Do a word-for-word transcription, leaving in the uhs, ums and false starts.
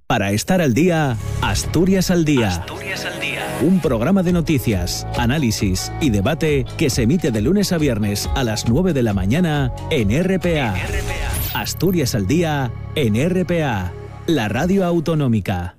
Para estar al día, Asturias al Día. Asturias al Día. Un programa de noticias, análisis y debate que se emite de lunes a viernes a las nueve de la mañana en R P A. En R P A. Asturias al Día en R P A, la radio autonómica.